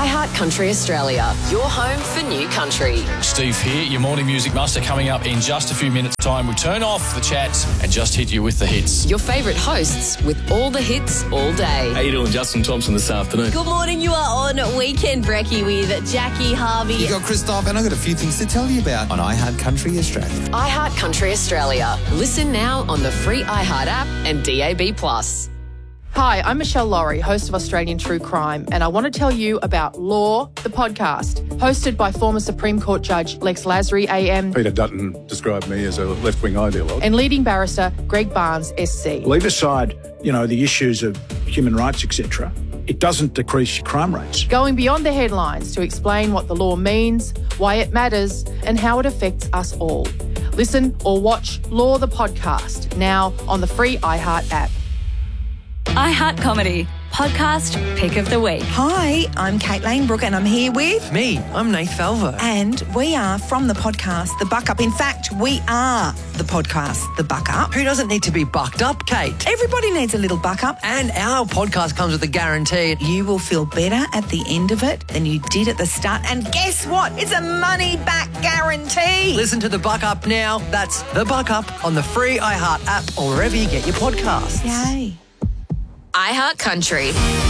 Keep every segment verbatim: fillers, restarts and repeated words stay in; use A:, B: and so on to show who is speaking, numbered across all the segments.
A: iHeart Country Australia, your home for new country.
B: Steve here, your morning music master, coming up in just a few minutes' time. We turn off the chats and just hit you with the hits.
A: Your favourite hosts with all the hits all day.
C: How you doing, Justin Thompson, this afternoon?
D: Good morning, you are on Weekend Brekkie with Jackie Harvey.
E: You got Christoph, and I've got a few things to tell you about on iHeart Country Australia.
A: iHeart Country Australia. Listen now on the free iHeart app and D A B plus.
F: Hi, I'm Michelle Laurie, host of Australian True Crime, and I want to tell you about Law, the podcast, hosted by former Supreme Court Judge Lex Lasry, A M,
G: Peter Dutton described me as a left-wing ideologue,
F: and leading barrister Greg Barnes, S C.
H: Leave aside, you know, the issues of human rights, et cetera. It doesn't decrease crime rates.
F: Going beyond the headlines to explain what the law means, why it matters, and how it affects us all. Listen or watch Law, the podcast, now on the free iHeart app.
I: iHeart Comedy, podcast pick of the week.
J: Hi, I'm Kate Lanebrook and I'm here with...
K: Me, I'm Nath Falvo.
J: And we are from the podcast The Buck Up. In fact, we are the podcast The Buck Up.
K: Who doesn't need to be bucked up, Kate?
J: Everybody needs a little buck up.
K: And our podcast comes with a guarantee.
J: You will feel better at the end of it than you did at the start. And guess what? It's a money-back guarantee.
K: Listen to The Buck Up now. That's The Buck Up on the free iHeart app or wherever you get your podcasts.
J: Yay.
A: iHeart Country.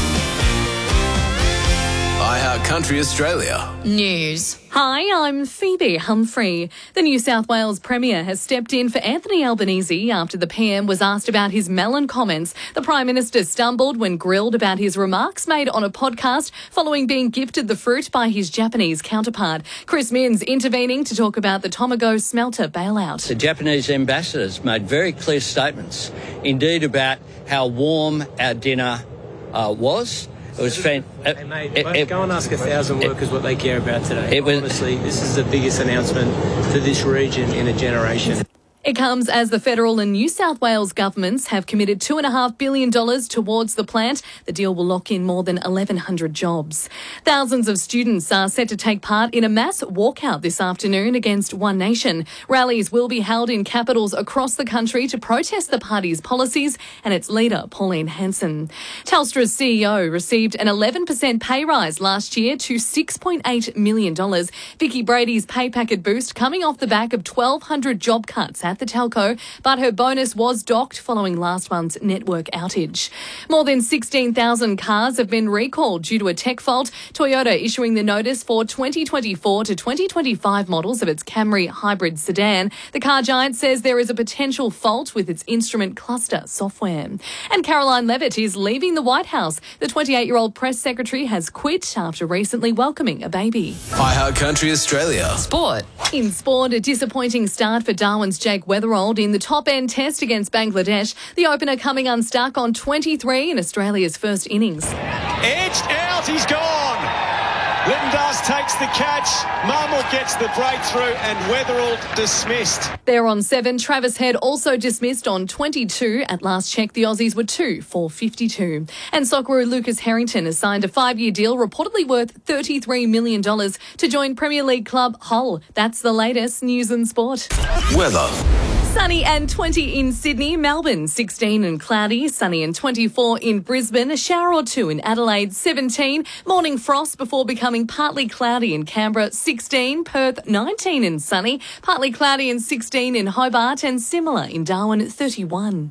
C: iHeart Country Australia.
A: News.
I: Hi, I'm Phoebe Humphrey. The New South Wales Premier has stepped in for Anthony Albanese after the P M was asked about his melon comments. The Prime Minister stumbled when grilled about his remarks made on a podcast following being gifted the fruit by his Japanese counterpart. Chris Minns intervening to talk about the Tomago smelter bailout.
L: The Japanese ambassadors made very clear statements, indeed, about how warm our dinner uh, was. It was fantastic.
M: Hey, mate, it, it, go and ask a thousand it, workers what they care about today.
L: It was,
M: Honestly, this is the biggest announcement for this region in a generation.
I: It comes as the federal and New South Wales governments have committed two point five billion dollars towards the plant. The deal will lock in more than eleven hundred jobs. Thousands of students are set to take part in a mass walkout this afternoon against One Nation. Rallies will be held in capitals across the country to protest the party's policies and its leader, Pauline Hanson. Telstra's C E O received an eleven percent pay rise last year to six point eight million dollars. Vicky Brady's pay packet boost coming off the back of twelve hundred job cuts at the telco, but her bonus was docked following last month's network outage. More than sixteen thousand cars have been recalled due to a tech fault. Toyota issuing the notice for twenty twenty-four to twenty twenty-five models of its Camry hybrid sedan. The car giant says there is a potential fault with its instrument cluster software. And Caroline Levitt is leaving the White House. The twenty-eight-year-old press secretary has quit after recently welcoming a baby.
C: iHeart Country Australia.
A: Sport.
I: In sport, a disappointing start for Darwin's Jake Weatherald in the top-end test against Bangladesh. The opener coming unstuck on twenty-three in Australia's first innings.
N: Edged out, he's gone. Littendas takes the catch, Marmot gets the breakthrough and Weatherald dismissed.
I: There on seven, Travis Head also dismissed on twenty-two. At last check, the Aussies were two for fifty-two. And Socceroo Lucas Harrington has signed a five-year deal reportedly worth thirty-three million dollars to join Premier League club Hull. That's the latest news and sport.
C: Weather.
I: Sunny and twenty in Sydney, Melbourne, sixteen and cloudy, sunny and twenty-four in Brisbane, a shower or two in Adelaide, seventeen, morning frost before becoming partly cloudy in Canberra, sixteen, Perth, nineteen and sunny, partly cloudy and sixteen in Hobart and similar in Darwin, thirty-one.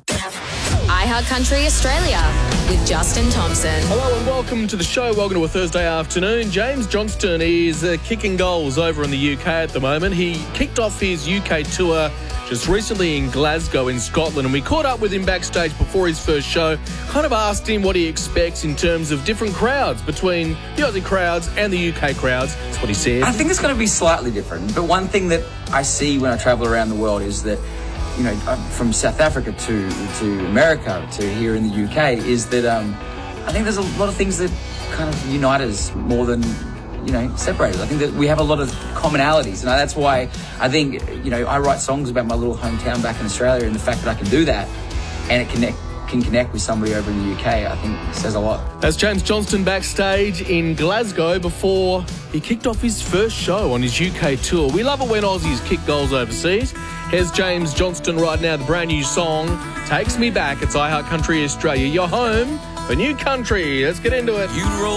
A: iHeart Country Australia with Justin Thompson.
C: Hello and welcome to the show. Welcome to a Thursday afternoon. James Johnston is uh, kicking goals over in the U K at the moment. He kicked off his U K tour just recently in Glasgow in Scotland, and we caught up with him backstage before his first show, kind of asked him what he expects in terms of different crowds between the Aussie crowds and the U K crowds. That's what he said.
O: I think it's going to be slightly different, but one thing that I see when I travel around the world is that, you know, from South Africa to to America to here in the U K, is that um, I think there's a lot of things that kind of unite us more than, you know, separate us. I think that we have a lot of commonalities, and that's why I think, you know, I write songs about my little hometown back in Australia, and the fact that I can do that and it connect can connect with somebody over in the U K, I think says a lot.
C: That's James Johnston backstage in Glasgow before he kicked off his first show on his U K tour. We love it when Aussies kick goals overseas. Here's James Johnston right now, the brand new song, Takes Me Back. It's iHeart Country Australia, your home for new country. Let's get into it. You roll